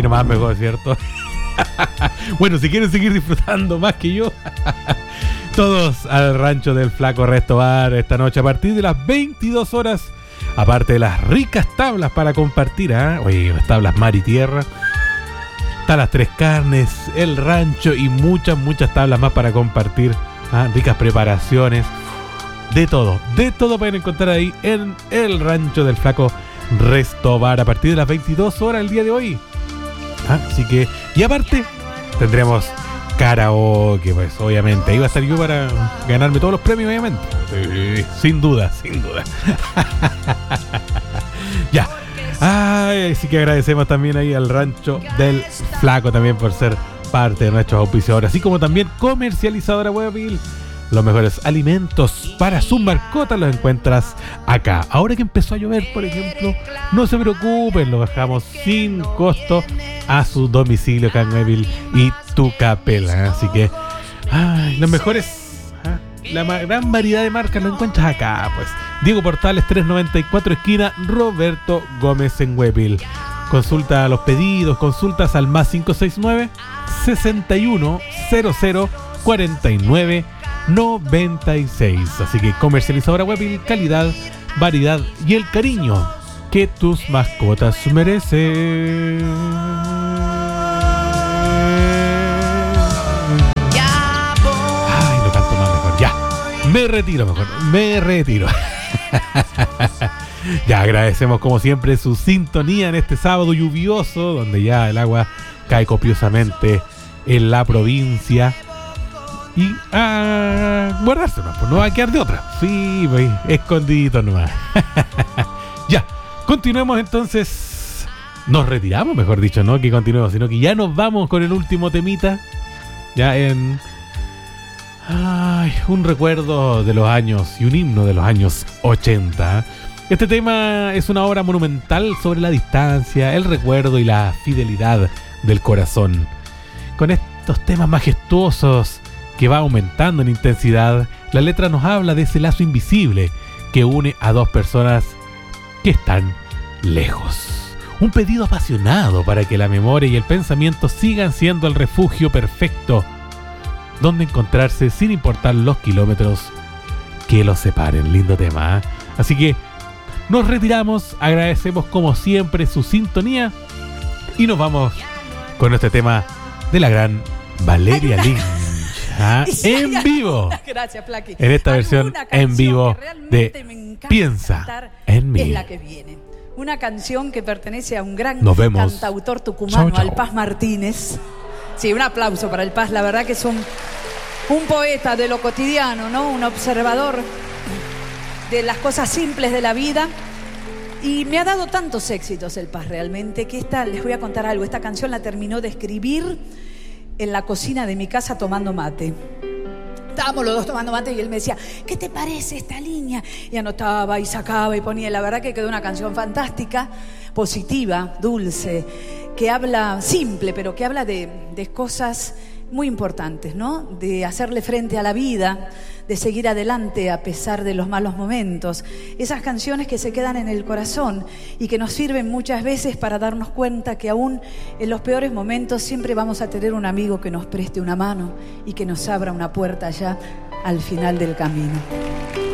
nomás mejor, ¿cierto? Bueno, si quieren seguir disfrutando más que yo, todos al rancho del Flaco Restobar esta noche a partir de las 22 horas. Aparte de las ricas tablas para compartir, oye, las tablas mar y tierra. Están las tres carnes, el rancho y muchas tablas más para compartir. Ricas preparaciones. De todo pueden encontrar ahí en el rancho del Flaco Restobar a partir de las 22 horas el día de hoy. Así que, y aparte, tendremos karaoke, pues obviamente. Ahí va a estar yo para ganarme todos los premios, obviamente. Sin duda. Ya. Así que agradecemos también ahí al rancho del Flaco también por ser parte de nuestros auspiciadores, así como también Comercializadora Huevavil. Los mejores alimentos para sus mascotas los encuentras acá. Ahora que empezó a llover, por ejemplo, no se preocupen, lo bajamos sin costo a su domicilio acá en Huevavil y Tucapel. Así que los mejores, la gran variedad de marcas lo encuentras acá, pues. Diego Portales 394, esquina Roberto Gómez en Huevavil. Consulta los pedidos, consultas al más 569 61 00 49 96. Así que Comercializadora Huevavil, calidad, variedad y el cariño que tus mascotas merecen. Ay, lo canto más mejor. Ya, me retiro. Ya agradecemos como siempre su sintonía en este sábado lluvioso, donde ya el agua cae copiosamente en la provincia. Y guardarse nomás, pues no va a quedar de otra. Sí, pues, escondidito nomás. Ya, continuemos entonces. Nos retiramos, mejor dicho, no que continuemos, sino que ya nos vamos con el último temita. Ya en un recuerdo de los años y un himno de los años 80. Este tema es una obra monumental sobre la distancia, el recuerdo y la fidelidad del corazón. Con estos temas majestuosos que va aumentando en intensidad, la letra nos habla de ese lazo invisible que une a dos personas que están lejos. Un pedido apasionado para que la memoria y el pensamiento sigan siendo el refugio perfecto donde encontrarse sin importar los kilómetros que los separen. Lindo tema, Así que nos retiramos, agradecemos como siempre su sintonía y nos vamos con este tema de la gran Valeria Lynch. En vivo. Gracias, Plaqui. En esta versión en vivo de Piensa en mí. Es la que viene. Una canción que pertenece a un gran cantautor tucumano, al Paz Martínez. Sí, un aplauso para el Paz. La verdad que es un poeta de lo cotidiano, ¿no? Un observador de las cosas simples de la vida. Y me ha dado tantos éxitos el Paz realmente que les voy a contar algo. Esta canción la terminó de escribir en la cocina de mi casa tomando mate. Estábamos los dos tomando mate y él me decía, ¿qué te parece esta línea? Y anotaba y sacaba y ponía. La verdad que quedó una canción fantástica, positiva, dulce, que habla simple, pero que habla de cosas muy importantes, ¿no? De hacerle frente a la vida, de seguir adelante a pesar de los malos momentos. Esas canciones que se quedan en el corazón y que nos sirven muchas veces para darnos cuenta que aún en los peores momentos siempre vamos a tener un amigo que nos preste una mano y que nos abra una puerta allá al final del camino.